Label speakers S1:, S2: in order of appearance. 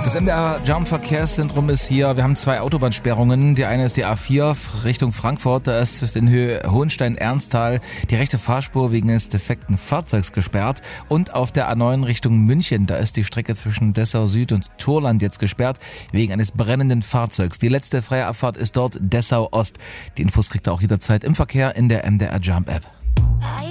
S1: Das MDR Jump Verkehrszentrum ist hier. Wir haben 2 Autobahnsperrungen. Die eine ist die A4 Richtung Frankfurt. Da ist in Höhe Hohenstein-Ernsthal die rechte Fahrspur wegen eines defekten Fahrzeugs gesperrt. Und auf der A9 Richtung München, da ist die Strecke zwischen Dessau Süd und Thorland jetzt gesperrt wegen eines brennenden Fahrzeugs. Die letzte freie Abfahrt ist dort Dessau Ost. Die Infos kriegt ihr auch jederzeit im Verkehr in der MDR Jump App.